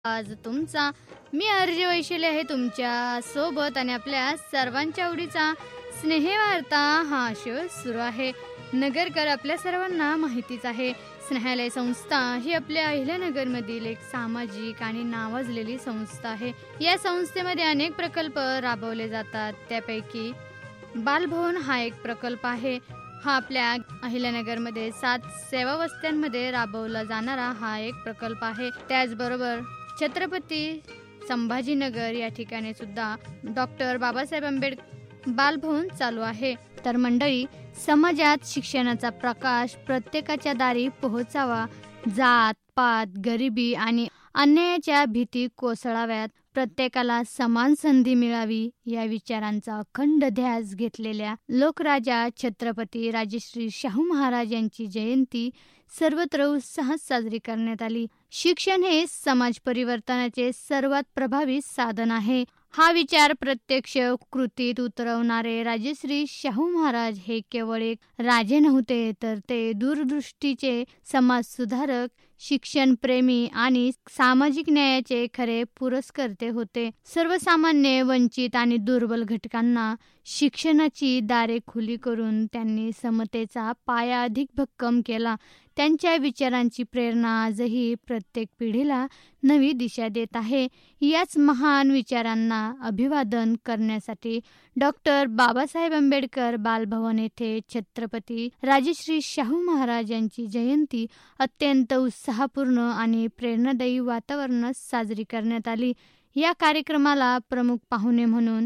आज तुमचा मी आरजे वैशाली आहे तुमच्या सोबत आणि आपल्या सर्वांच्या आवडीचा स्नेहवार्ता हा शो सुरू आहे. नगरकर आपल्या सर्वांना माहितीच आहे. स्नेहालय संस्था ही आपल्या अहिल्यानगरमधील एक सामाजिक आणि नावाजलेली संस्था आहे. या संस्थेमध्ये अनेक प्रकल्प राबवले जातात. त्यापैकी बालभवन हा एक प्रकल्प आहे. हा आपल्या अहिल्यानगरमध्ये 7 सेवा वस्त्यांमध्ये राबवला जाणारा हा एक प्रकल्प आहे. त्याचबरोबर छत्रपती संभाजीनगर या ठिकाणी सुद्धा डॉक्टर बाबासाहेब आंबेडकर बालभवन चालू आहे. तर मंडळी, समाजात शिक्षणाचा प्रकाश प्रत्येकाच्या दारी पोहोचावा, जात पात गरिबी आणि अन्यायाच्या भीती कोसळाव्यात, प्रत्येकाला समान संधी मिळावी या विचारांचा अखंड ध्यास घेतलेल्या लोकराजा छत्रपती राजश्री शाहू महाराज यांची जयंती सर्वत्र उत्साहात साजरी करण्यात आली. शिक्षण हे समाज परिवर्तनाचे सर्वात प्रभावी साधन आहे. हा विचार प्रत्यक्ष कृतीत उतरवणारे राजश्री शाहू महाराज हे केवळ एक राजे नव्हते, तर ते दूरदृष्टीचे समाजसुधारक, शिक्षणप्रेमी आणि सामाजिक न्यायाचे खरे पुरस्कर्ते होते. सर्वसामान्य, वंचित आणि दुर्बल घटकांना शिक्षणाची दारे खुली करून त्यांनी समतेचा पाया अधिक भक्कम केला. त्यांच्या विचारांची प्रेरणा आजही प्रत्येक पिढीला नवी दिशा देत आहे. याच महान विचारांना अभिवादन करण्यासाठी डॉक्टर बाबासाहेब आंबेडकर बालभवन येथे छत्रपती राजश्री शाहू महाराज यांची जयंती अत्यंत उत्साहपूर्ण आणि प्रेरणादायी वातावरणात साजरी करण्यात आली. या कार्यक्रमाला प्रमुख पाहुणे म्हणून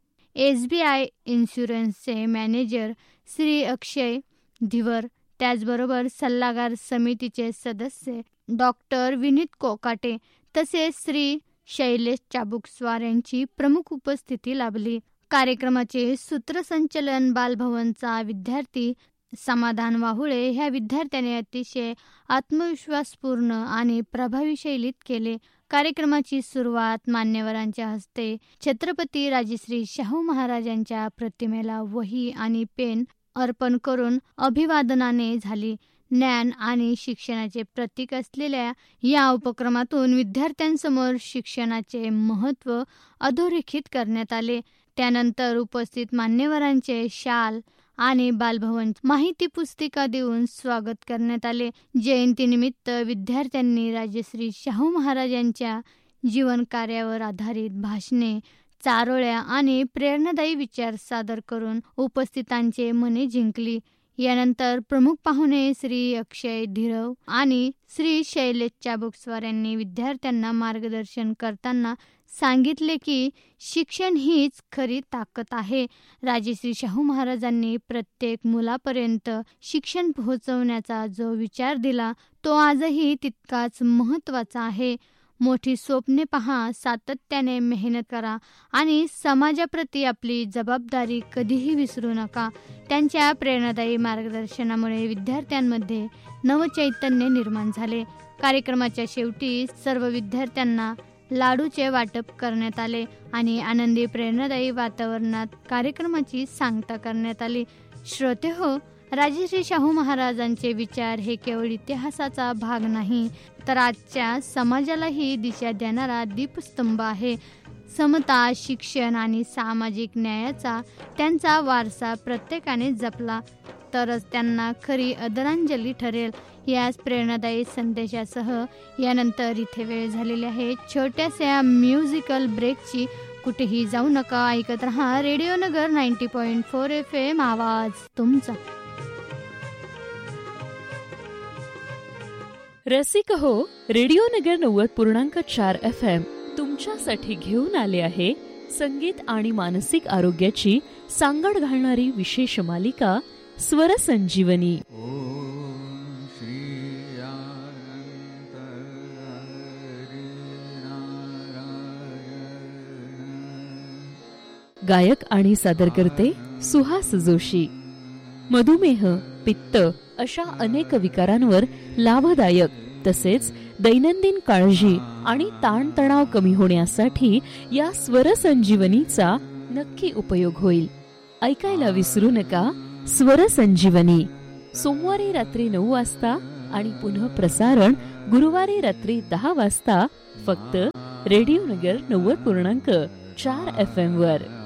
SBI इन्शुरन्सचे मॅनेजर श्री अक्षय धिवर, त्याचबरोबर सल्लागार समितीचे सदस्य डॉक्टर विनीत कोकाटे तसेच श्री शैलेश चाबुकस्वार यांची प्रमुख उपस्थिती लाभली. कार्यक्रमाचे सूत्रसंचलन बालभवनचा विद्यार्थी समाधान वाहुळे ह्या विद्यार्थ्याने अतिशय आत्मविश्वासपूर्ण आणि प्रभावी शैलीत केले. कार्यक्रमाची सुरुवात मान्यवरांच्या हस्ते छत्रपती राजश्री शाहू महाराजांच्या प्रतिमेला वही आणि पेन अर्पण करून अभिवादनाने झाली. ज्ञान आणि शिक्षणाचे प्रतीक असलेल्या या उपक्रमातून विद्यार्थ्यांसमोर शिक्षणाचे महत्त्व अधोरेखित करण्यात आले. त्यानंतर उपस्थित मान्यवरांचे शाल आणि बालभवन माहिती पुस्तिका देऊन स्वागत करण्यात आले. जयंतीनिमित्त विद्यार्थ्यांनी राजश्री शाहू महाराजांच्या जीवन कार्यावर आधारित भाषणे, चारोळ्या आणि प्रेरणादायी विचार सादर करून उपस्थितांचे मने जिंकली. यानंतर प्रमुख पाहुणे श्री अक्षय धिरव आणि श्री शैलेश चाबुकस्वार यांनी विद्यार्थ्यांना मार्गदर्शन करताना सांगितले की शिक्षण हीच खरी ताकद आहे. राजश्री शाहू महाराजांनी प्रत्येक मुलापर्यंत शिक्षण पोहोचवण्याचा जो विचार दिला तो आजही तितकाच महत्त्वाचा आहे. मोठी स्वप्ने पहा, सातत्याने मेहनत करा आणि समाजाप्रती आपली जबाबदारी कधीही विसरू नका. त्यांच्या प्रेरणादायी मार्गदर्शनामुळे विद्यार्थ्यांमध्ये नवचैतन्य निर्माण झाले. कार्यक्रमाच्या शेवटी सर्व विद्यार्थ्यांना लाडूचे वाटप करण्यात आले आणि आनंदी प्रेरणादायी वातावरणात कार्यक्रमाची सांगता करण्यात आली. श्रोतेहो, राजश्री शाहू महाराजांचे विचार हे केवळ इतिहासाचा भाग नाही, तर आजच्या समाजालाही दिशा देणारा दीपस्तंभ आहे. समता, शिक्षण आणि सामाजिक न्यायाचा त्यांचा वारसा प्रत्येकाने जपला तरच त्यांना खरी आदरांजली ठरेल. याच प्रेरणादायी संदेशासह यानंतर इथे वेळ झालेली आहे छोट्याशा म्युझिकल ब्रेकची. कुठेही जाऊ नका, ऐकत रहा रेडिओ नगर 90.4 FM, आवाज तुमचा. रसिक हो, रेडिओ नगर 90.4 FM तुमच्यासाठी घेऊन आले आहे संगीत आणि मानसिक आरोग्याची सांगड घालणारी विशेष मालिका स्वर संजीवनी. गायक आणि सादरकर्ते सुहास जोशी. मधुमेह, पित्त अशा अनेक विकारांवर लाभदायक तसेच दैनंदिन काळजी आणि ताणतणाव कमी होण्यासाठी या स्वर संजीवनीचा नक्की उपयोग होईल. ऐकायला विसरू नका स्वर संजीवनी. सोमवारी रात्री 9 वाजता आणि पुनः प्रसारण गुरुवारी रात्री 10 वाजता फक्त रेडिओ नगर 90.4 FM वर.